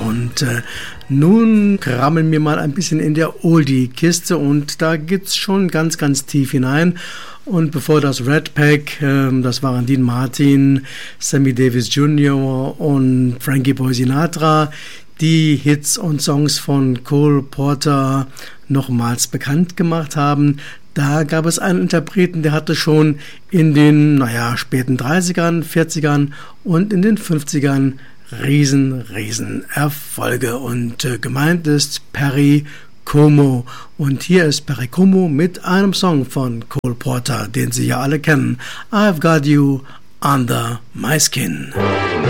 Und nun krammeln wir mal ein bisschen in der Oldie-Kiste und da geht's schon ganz, ganz tief hinein. Und bevor das Red Pack, das waren Dean Martin, Sammy Davis Jr. und Frankie Boy Sinatra, die Hits und Songs von Cole Porter nochmals bekannt gemacht haben. Da gab es einen Interpreten, der hatte schon in den späten 30ern, 40ern und in den 50ern riesen Erfolge. Und gemeint ist Perry Como. Und hier ist Perry Como mit einem Song von Cole Porter, den Sie ja alle kennen. I've Got You Under My Skin.